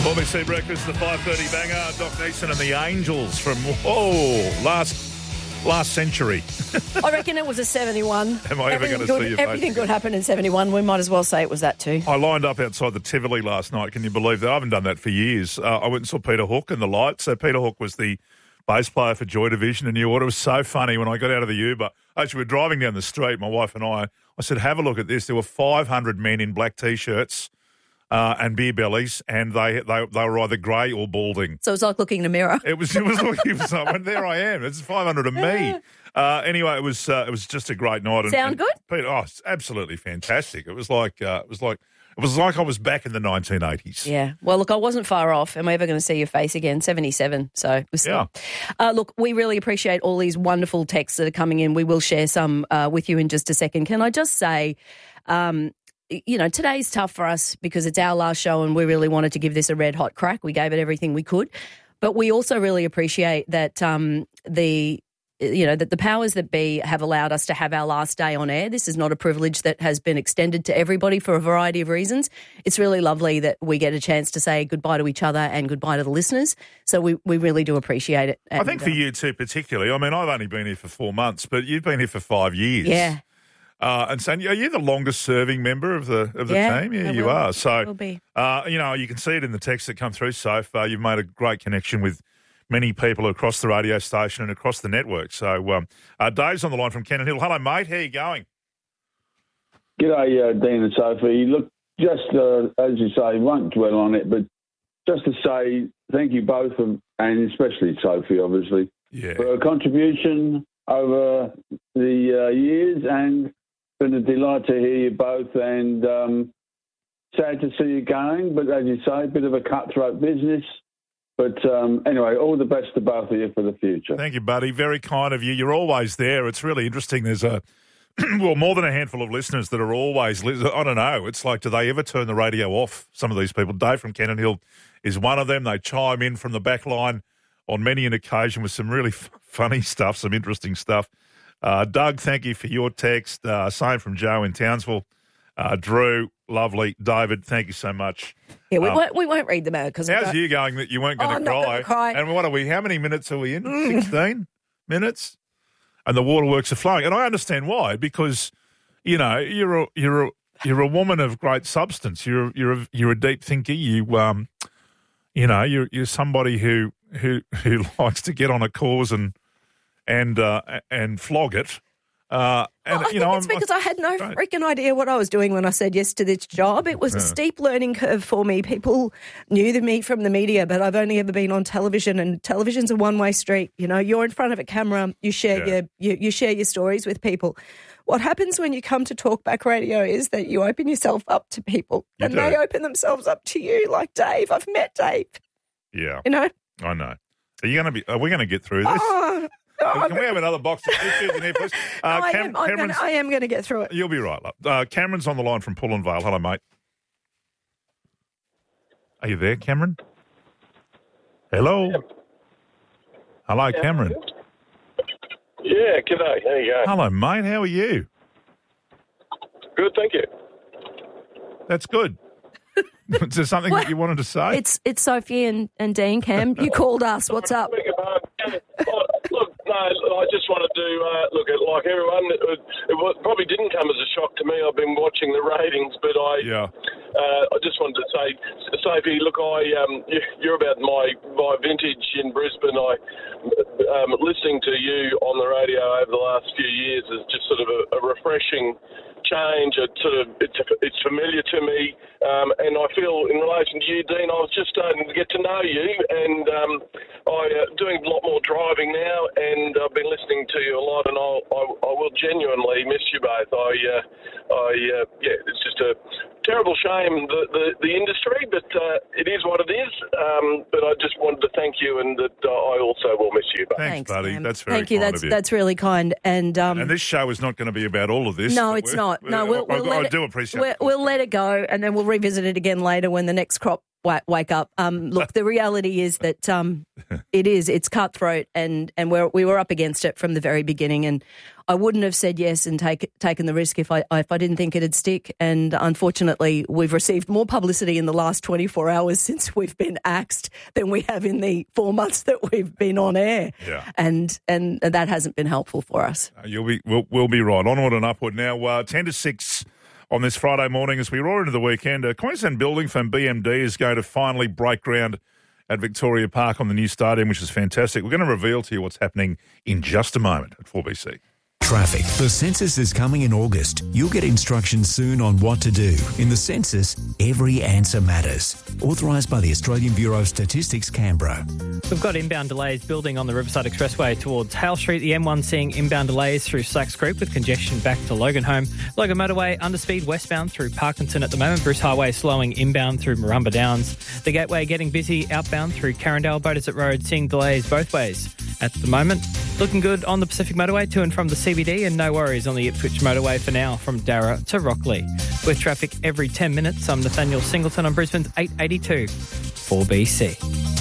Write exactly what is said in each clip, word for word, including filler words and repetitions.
A B C Breakfast, the five thirty banger. Doc Neeson and the Angels from, whoa, last last century. I reckon it was a seventy-one. Am I ever going to good, see your Everything face could happen in seventy-one. We might as well say it was that too. I lined up outside the Tivoli last night. Can you believe that? I haven't done that for years. Uh, I went and saw Peter Hook and the Lights. So Peter Hook was the bass player for Joy Division in New Order. It was so funny when I got out of the Uber. Actually, we were driving down the street, my wife and I. I said, have a look at this. There were five hundred men in black T-shirts. Uh, and beer bellies, and they, they they were either grey or balding. So it was like looking in a mirror. It was it was looking for someone. There I am. It's five hundred of me. Uh, anyway, it was uh, it was just a great night. And, Sound and good? Peter, oh, it's absolutely fantastic. It was like uh, it was like it was like I was back in the nineteen eighties. Yeah. Well, look, I wasn't far off. Am I ever going to see your face again? seventy-seven. So it was yeah. Uh, look, we really appreciate all these wonderful texts that are coming in. We will share some uh, with you in just a second. Can I just say? Um, You know, today's tough for us because it's our last show and we really wanted to give this a red hot crack. We gave it everything we could. But we also really appreciate that um, the, you know, that the powers that be have allowed us to have our last day on air. This is not a privilege that has been extended to everybody for a variety of reasons. It's really lovely that we get a chance to say goodbye to each other and goodbye to the listeners. So we, we really do appreciate it. And, I think for uh, you too particularly. I mean, I've only been here for four months, but you've been here for five years. Yeah. Uh, and so, are you the longest-serving member of the of the yeah, team? Yeah, I you will. are. So, will be. Uh, you know, you can see it in the texts that come through so far. You've made a great connection with many people across the radio station and across the network. So, um, uh, Dave's on the line from Cannon Hill. Hello, mate. How are you going? G'day, uh, Dean and Sophie. Look, just uh, as you say, won't dwell on it, but just to say thank you both, of, and especially Sophie, obviously, yeah. for her contribution over the uh, years, and been a delight to hear you both, and um, sad to see you going, but as you say, a bit of a cutthroat business. But um, anyway, all the best to both of you for the future. Thank you, buddy. Very kind of you. You're always there. It's really interesting. There's a, well, more than a handful of listeners that are always, li- I don't know, it's like, do they ever turn the radio off, some of these people? Dave from Cannon Hill is one of them. They chime in from the back line on many an occasion with some really f- funny stuff, some interesting stuff. Uh, Doug, thank you for your text. Uh, same from Joe in Townsville. Uh, Drew, lovely. David, thank you so much. Yeah, we, um, won't, we won't read them out. Cause how's you going that you weren't going oh, to cry? cry? cry? And what are we, how many minutes are we in? sixteen minutes? And the waterworks are flowing. And I understand why, because, you know, you're a, you're a, you're a woman of great substance. You're, you're, a, you're a deep thinker. You, um, you know, you're, you're somebody who, who, who likes to get on a cause and, and uh, and flog it. Uh, and, well, I you think know, it's I'm, because I had no right. freaking idea what I was doing when I said yes to this job. It was Yeah. a steep learning curve for me. People knew the me from the media, but I've only ever been on television, and television's a one-way street. You know, you're in front of a camera, you share Yeah. your you, you share your stories with people. What happens when you come to Talkback Radio is that you open yourself up to people, You and do. they open themselves up to you. Like Dave, I've met Dave. Yeah, You know. I know. Are you going to be? Are we going to get through this? Oh, Can we have another box of tissues in here, please? Uh, I Cam- am. I'm gonna, Cameron's- I am going to get through it. You'll be right, love. Uh, Cameron's on the line from Pullen Vale. Hello, mate. Are you there, Cameron? Hello. Hello, Cameron. Yeah, g'day. How you going? Hello, mate. How are you? Good, thank you. That's good. Is there something that you wanted to say? It's it's Sophie and, and Dean. Cam, you called us. What's up? Beg your pardon. Oh, look, no, I just wanted to uh, look at like everyone. It, it was, probably didn't come as a shock to me. I've been watching the ratings, but I, Yeah. uh, I just wanted to say, Sophie, look, I, um, you- you're about my my vintage in Brisbane. I, um, listening to you on the radio over the last few years is just sort of a, a refreshing change. It sort of it's it's familiar to me, um, and I feel in relation to you, Dean, I was just starting to get to know you, and um, I uh, doing a lot more driving now, and I've been listening to you a lot, and I'll, I I will genuinely miss you both. I uh, I uh, yeah, it's just a terrible shame the the, the industry, but uh, it is what it is. Um, but I just wanted to thank you, and that uh, I also will miss you both. Thanks, buddy. Cam. That's very Thank you. kind That's of you. that's really kind. And um, And this show is not going to be about all of this. no, but it's we're- not. No, we're- we'll, I, we'll I let do it, appreciate we'll, it. we'll let it go, and then we'll revisit it again later when the next crop wa- wake up. Um, look, the reality is that um, it is. It's cutthroat, and and we're, we were up against it from the very beginning. And I wouldn't have said yes and take, taken the risk if I if I didn't think it'd stick. And unfortunately, we've received more publicity in the last twenty-four hours since we've been axed than we have in the four months that we've been on air. Yeah. And and that hasn't been helpful for us. Uh, you'll be we'll, we'll be right. Onward and upward now. Uh, ten to six on this Friday morning as we roar into the weekend. Uh, Queensland building firm B M D is going to finally break ground at Victoria Park on the new stadium, which is fantastic. We're going to reveal to you what's happening in just a moment at four B C. Traffic. The census is coming in August. You'll get instructions soon on what to do. In the census, every answer matters. Authorised by the Australian Bureau of Statistics, Canberra. We've got inbound delays building on the Riverside Expressway towards Hale Street. The M one seeing inbound delays through Slacks Creek with congestion back to Logan Home. Logan Motorway underspeed westbound through Parkinson at the moment. Bruce Highway slowing inbound through Marumba Downs. The Gateway getting busy outbound through Carindale. Bodersett Road seeing delays both ways at the moment. Looking good on the Pacific Motorway to and from the C B D, and no worries on the Ipswich Motorway for now from Darra to Rockley. With traffic every ten minutes, I'm Nathaniel Singleton on Brisbane's eight eighty-two four B C.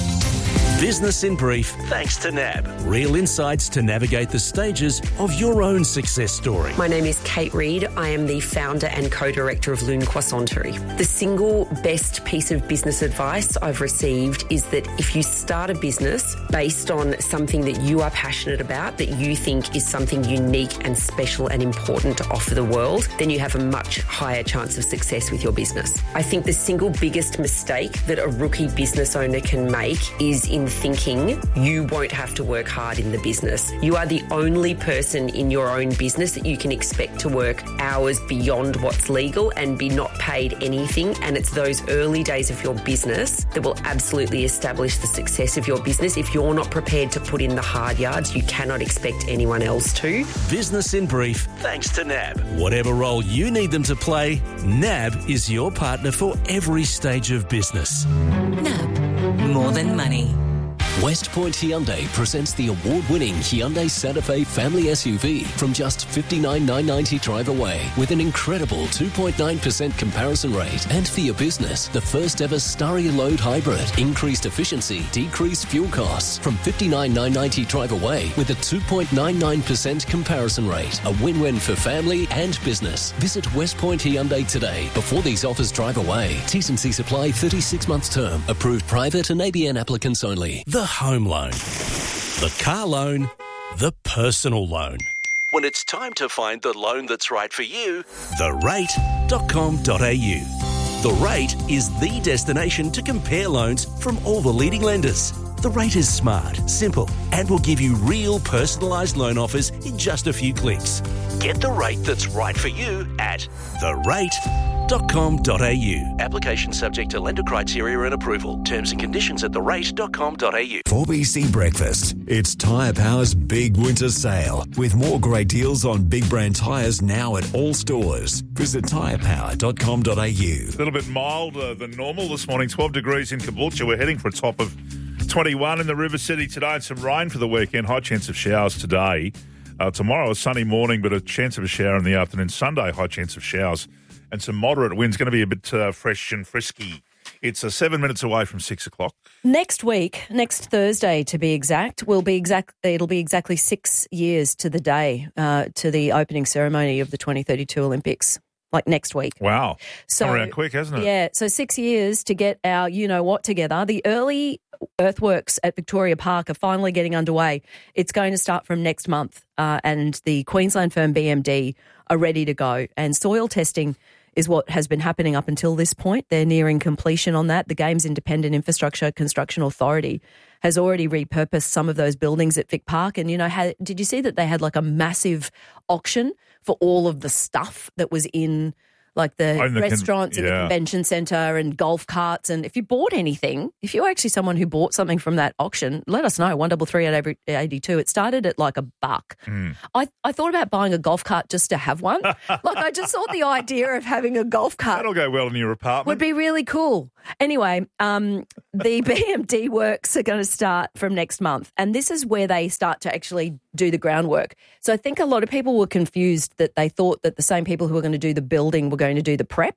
Business in Brief, thanks to N A B. Real insights to navigate the stages of your own success story. My name is Kate Reid. I am the founder and co-director of Lune Croissantry. The single best piece of business advice I've received is that if you start a business based on something that you are passionate about, that you think is something unique and special and important to offer the world, then you have a much higher chance of success with your business. I think the single biggest mistake that a rookie business owner can make is in thinking you won't have to work hard in the business. You are the only person in your own business that you can expect to work hours beyond what's legal and be not paid anything. And it's those early days of your business that will absolutely establish the success of your business. If you're not prepared to put in the hard yards, you cannot expect anyone else to. Business in Brief, thanks to N A B. Whatever role you need them to play, N A B is your partner for every stage of business. N A B, more than money. West Point Hyundai presents the award-winning Hyundai Santa Fe family S U V from just fifty-nine thousand nine hundred ninety drive away with an incredible two point nine percent comparison rate. And for your business, the first ever Starry Load Hybrid. Increased efficiency, decreased fuel costs from fifty-nine thousand nine hundred ninety drive away with a two point nine nine percent comparison rate. A win-win for family and business. Visit West Point Hyundai today before these offers drive away. T's and C's apply. thirty-six months term. Approved private and A B N applicants only. The home loan, the car loan, the personal loan. When it's time to find the loan that's right for you, the rate dot com dot a u. The Rate is the destination to compare loans from all the leading lenders. The Rate is smart, simple, and will give you real personalised loan offers in just a few clicks. Get the rate that's right for you at the rate dot com dot a u. Application subject to lender criteria and approval. Terms and conditions at the rate dot com dot a u. four B C Breakfast. It's Tyre Power's big winter sale with more great deals on big brand tyres now at all stores. Visit tyre power dot com dot a u. A little bit milder than normal this morning. twelve degrees in Caboolture. We're heading for a top of twenty-one in the River City today, and some rain for the weekend. High chance of showers today. Uh, tomorrow, a sunny morning, but a chance of a shower in the afternoon. Sunday, high chance of showers and some moderate winds. Going to be a bit uh, fresh and frisky. It's uh, seven minutes away from six o'clock. Next week, next Thursday to be exact, will be exact. It'll be exactly six years to the day uh, to the opening ceremony of the twenty thirty-two Olympics. Like next week. Wow. So, Come around quick, hasn't it? Yeah. So six years to get our you-know-what together. The early earthworks at Victoria Park are finally getting underway. It's going to start from next month, uh, and the Queensland firm B M D are ready to go. And soil testing is what has been happening up until this point. They're nearing completion on that. The Games Independent Infrastructure Construction Authority has already repurposed some of those buildings at Vic Park. And, you know, had, did you see that they had like a massive auction for all of the stuff that was in like the, Oh, and the con- restaurants and the yeah. convention centre and golf carts? And if you bought anything, if you're actually someone who bought something from that auction, let us know. one double three eight eighty-two. It started at like a buck. Mm. I, I thought about buying a golf cart just to have one. Like I just thought the idea of having a golf cart That'll go well in your apartment. would be really cool. Anyway, um, the B M D works are going to start from next month, and this is where they start to actually do the groundwork. So I think a lot of people were confused that they thought that the same people who were going to do the building were going to do the prep,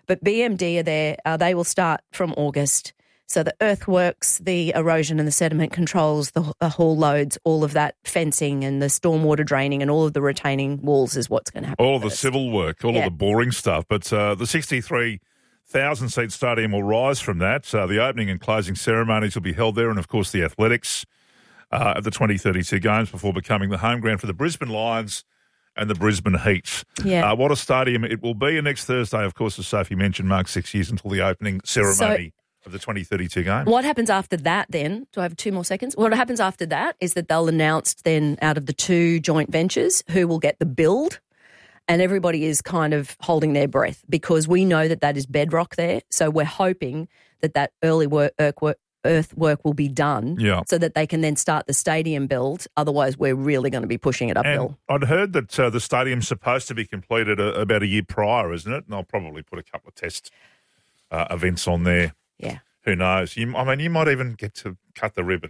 But B M D are there. Uh, they will start from August. So the earthworks, the erosion and the sediment controls, the, the haul loads, all of that fencing and the stormwater draining and all of the retaining walls is what's going to happen. All the first. civil work, all Yeah. of the boring stuff. But uh, the sixty-three thousand seat stadium will rise from that. Uh, the opening and closing ceremonies will be held there, and, of course, the athletics uh, at the twenty thirty-two Games before becoming the home ground for the Brisbane Lions and the Brisbane Heat. Yeah. Uh, what a stadium it will be. And next Thursday, of course, as Sophie mentioned, marks six years until the opening ceremony of the twenty thirty-two Games. What happens after that then? Do I have two more seconds? What happens after that is that they'll announce then out of the two joint ventures who will get the build, and everybody is kind of holding their breath because we know that that is bedrock there. So we're hoping that that early work, earthwork, earthwork will be done Yeah. so that they can then start the stadium build. Otherwise, we're really going to be pushing it uphill. And I'd heard that uh, the stadium's supposed to be completed a, about a year prior, isn't it? And I'll probably put a couple of test uh, events on there. Yeah. Who knows? You, I mean, you might even get to cut the ribbon.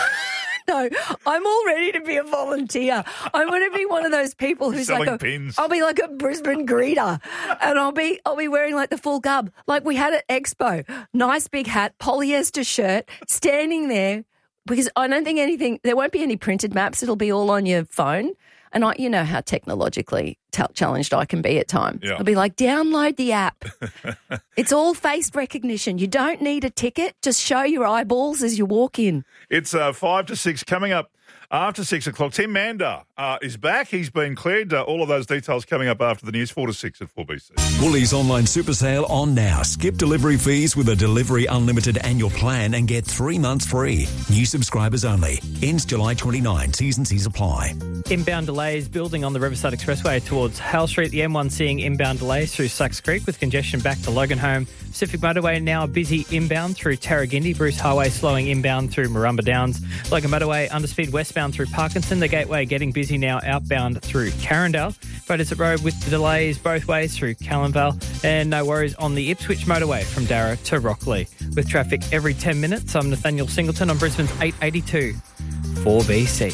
No, I'm all ready to be a volunteer. I'm going to be one of those people who's Selling like a, pins. I'll be like a Brisbane greeter, and I'll be I'll be wearing like the full gub, like we had at Expo. Nice big hat, polyester shirt, standing there because I don't think anything. There won't be any printed maps. It'll be all on your phone. And I, you know how technologically t- challenged I can be at times. Yeah. I'll be like, download the app. It's all face recognition. You don't need a ticket. Just show your eyeballs as you walk in. It's uh, five to six coming up after six o'clock. Tim Mander uh, is back. He's been cleared. Uh, all of those details coming up after the news, four to six at four B C. Woolies online super sale on now. Skip delivery fees with a delivery unlimited annual plan and get three months free. New subscribers only. Ends July twenty-ninth. T's and C's apply. Inbound delays building on the Riverside Expressway towards Hale Street. The M one seeing inbound delays through Sucks Creek with congestion back to Loganholme. Pacific Motorway now busy inbound through Tarragindi. Bruce Highway slowing inbound through Marumba Downs. Logan Motorway underspeed westbound through Parkinson. The Gateway getting busy now outbound through Carindale. Frederick Road with the delays both ways through Callanvale. And no worries on the Ipswich Motorway from Darra to Rockley. With traffic every ten minutes, I'm Nathaniel Singleton on Brisbane's eight eighty-two four B C.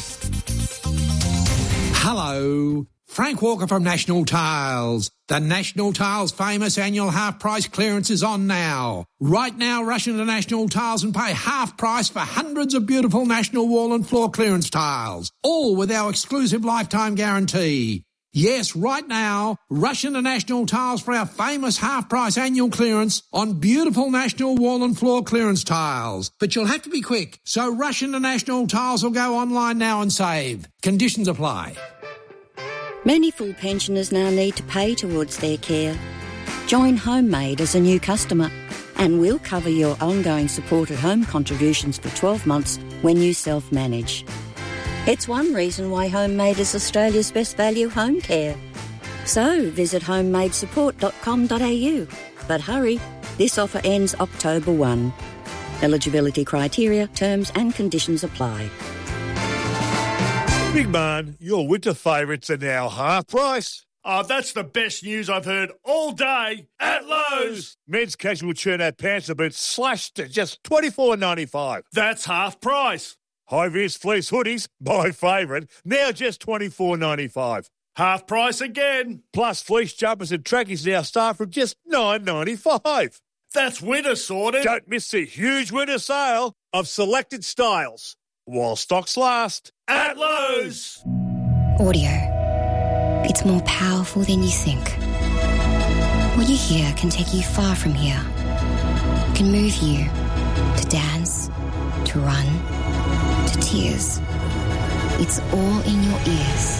Hello, Frank Walker from National Tiles. The National Tiles famous annual half price clearance is on now. Right now, rush into National Tiles and pay half price for hundreds of beautiful National wall and floor clearance tiles, all with our exclusive lifetime guarantee. Yes, right now, rush into National Tiles for our famous half-price annual clearance on beautiful National wall and floor clearance tiles. But you'll have to be quick, so rush into National Tiles or go online now and save. Conditions apply. Many full pensioners now need to pay towards their care. Join Homemade as a new customer and we'll cover your ongoing supported home contributions for twelve months when you self-manage. It's one reason why Homemade is Australia's best value home care. So visit homemade support dot com dot a u. But hurry, this offer ends October first. Eligibility criteria, terms and conditions apply. Big man, your winter favourites are now half price. Oh, that's the best news I've heard all day at Lowe's. Men's casual turnout pants have been slashed to just twenty-four ninety-five. That's half price. High-vis fleece hoodies, my favourite, now just twenty-four ninety-five. Half price again. Plus fleece jumpers and trackies now start from just nine ninety-five. That's winter sorted. Don't miss the huge winter sale of selected styles while stocks last. At Lowe's. Audio. It's more powerful than you think. What you hear can take you far from here. Can move you to dance, to run, to tears. It's all in your ears.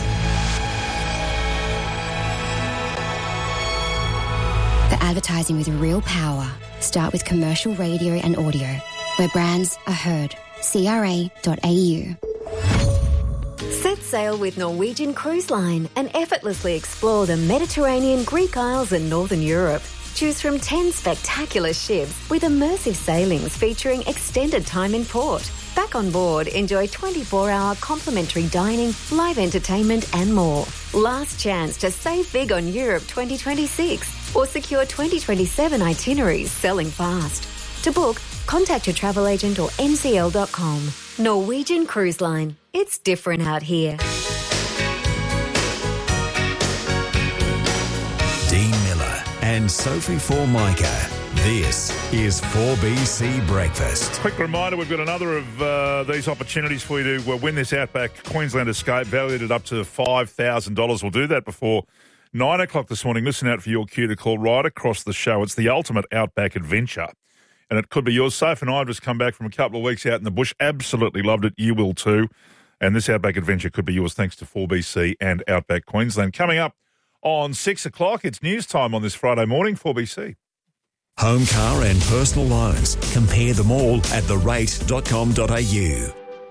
For advertising with real power, start with commercial radio and audio, where brands are heard. C R A dot A U. Set sail with Norwegian Cruise Line and effortlessly explore the Mediterranean, Greek Isles and Northern Europe. Choose from ten spectacular ships with immersive sailings featuring extended time in port. Back on board, enjoy twenty-four hour complimentary dining, live entertainment and more. Last chance to save big on Europe twenty twenty-six or secure twenty twenty-seven itineraries selling fast. To book, contact your travel agent or N C L dot com. Norwegian Cruise Line. It's different out here. Dean Miller and Sophie Formica. This is four B C Breakfast. Quick reminder, we've got another of uh, these opportunities for you to uh, win this Outback Queensland Escape, valued at up to five thousand dollars. We'll do that before nine o'clock this morning. Listen out for your cue to call right across the show. It's the ultimate Outback adventure, and it could be yours. Soph and I have just come back from a couple of weeks out in the bush. Absolutely loved it. You will too. And this Outback adventure could be yours thanks to four B C and Outback Queensland. Coming up on six o'clock, it's news time on this Friday morning, four B C. Home, car and personal loans. Compare them all at the rate dot com dot a u.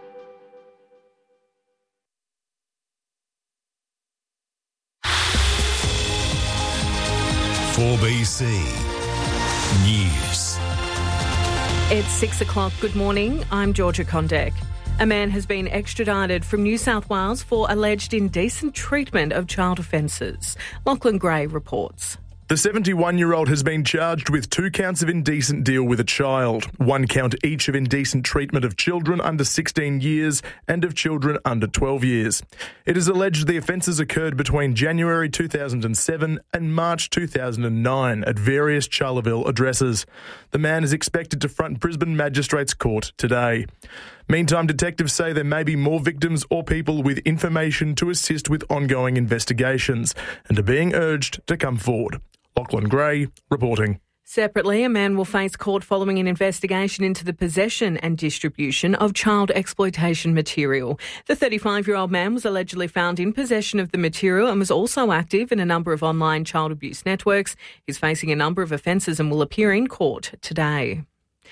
four B C News. It's six o'clock. Good morning. I'm Georgia Condek. A man has been extradited from New South Wales for alleged indecent treatment of child offences. Lachlan Gray reports. The seventy-one-year-old has been charged with two counts of indecent deal with a child, one count each of indecent treatment of children under sixteen years and of children under twelve years. It is alleged the offences occurred between January two thousand seven and March two thousand nine at various Charleville addresses. The man is expected to front Brisbane Magistrates Court today. Meantime, detectives say there may be more victims or people with information to assist with ongoing investigations and are being urged to come forward. Lachlan Gray reporting. Separately, a man will face court following an investigation into the possession and distribution of child exploitation material. The thirty-five-year-old man was allegedly found in possession of the material and was also active in a number of online child abuse networks. He's facing a number of offences and will appear in court today.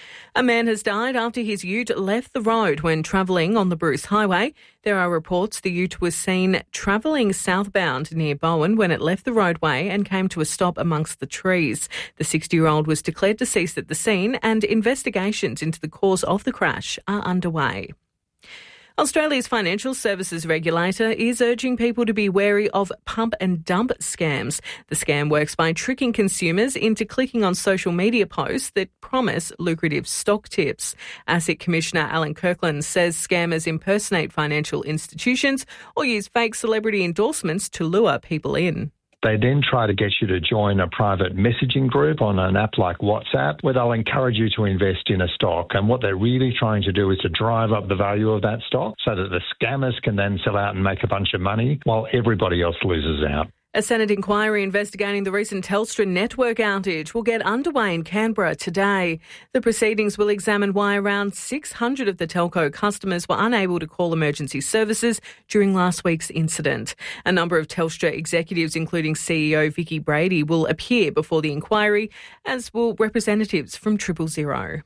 A man has died after his ute left the road when travelling on the Bruce Highway. There are reports the ute was seen travelling southbound near Bowen when it left the roadway and came to a stop amongst the trees. The sixty-year-old was declared deceased at the scene and investigations into the cause of the crash are underway. Australia's financial services regulator is urging people to be wary of pump and dump scams. The scam works by tricking consumers into clicking on social media posts that promise lucrative stock tips. ASIC Commissioner Alan Kirkland says scammers impersonate financial institutions or use fake celebrity endorsements to lure people in. They then try to get you to join a private messaging group on an app like WhatsApp where they'll encourage you to invest in a stock. And what they're really trying to do is to drive up the value of that stock so that the scammers can then sell out and make a bunch of money while everybody else loses out. A Senate inquiry investigating the recent Telstra network outage will get underway in Canberra today. The proceedings will examine why around six hundred of the telco customers were unable to call emergency services during last week's incident. A number of Telstra executives, including C E O Vicky Brady, will appear before the inquiry, as will representatives from Triple Zero.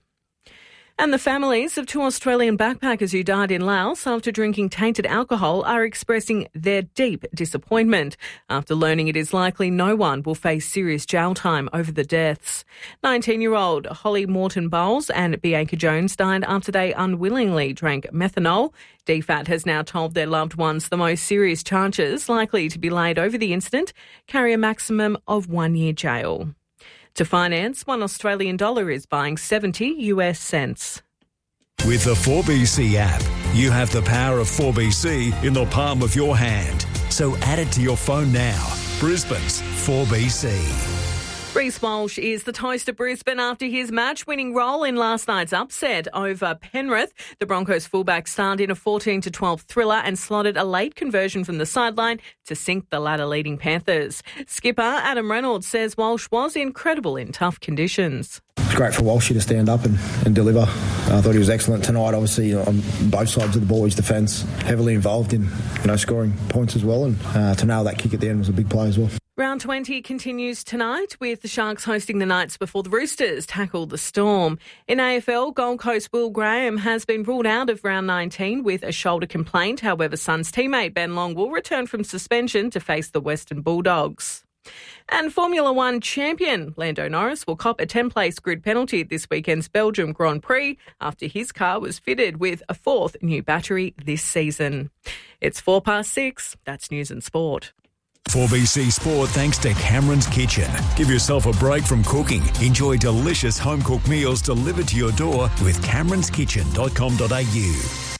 And the families of two Australian backpackers who died in Laos after drinking tainted alcohol are expressing their deep disappointment after learning it is likely no one will face serious jail time over the deaths. nineteen-year-old Holly Morton Bowles and Bianca Jones died after they unwillingly drank methanol. D F A T has now told their loved ones the most serious charges likely to be laid over the incident carry a maximum of one year jail. To finance, one Australian dollar is buying seventy US cents. With the four B C app, you have the power of four B C in the palm of your hand. So add it to your phone now. Brisbane's four B C. Reece Walsh is the toast of Brisbane after his match-winning role in last night's upset over Penrith. The Broncos fullback starred in a fourteen to twelve thriller and slotted a late conversion from the sideline to sink the ladder-leading Panthers. Skipper Adam Reynolds says Walsh was incredible in tough conditions. It's great for Walshy to stand up and, and deliver. I thought he was excellent tonight. Obviously, on both sides of the ball, his defence heavily involved in you know scoring points as well, and uh, to nail that kick at the end was a big play as well. Round twenty continues tonight with the Sharks hosting the Knights before the Roosters tackle the Storm. In A F L, Gold Coast Will Graham has been ruled out of round nineteen with a shoulder complaint. However, Suns teammate Ben Long will return from suspension to face the Western Bulldogs. And Formula One champion Lando Norris will cop a ten-place grid penalty at this weekend's Belgium Grand Prix after his car was fitted with a fourth new battery this season. It's four past six. That's news and sport. four B C Sport thanks to Cameron's Kitchen. Give yourself a break from cooking. Enjoy delicious home-cooked meals delivered to your door with camerons kitchen dot com dot a u.